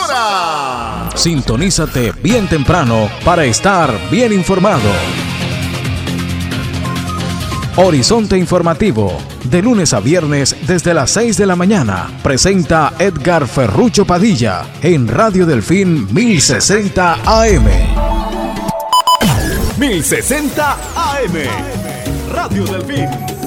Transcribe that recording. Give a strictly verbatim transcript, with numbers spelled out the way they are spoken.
emisora. Sintonízate bien temprano para estar bien informado. Horizonte Informativo, de lunes a viernes desde las seis de la mañana, presenta Edgar Ferrucho Padilla en Radio Delfín mil sesenta A M. mil sesenta A M, Radio Delfín.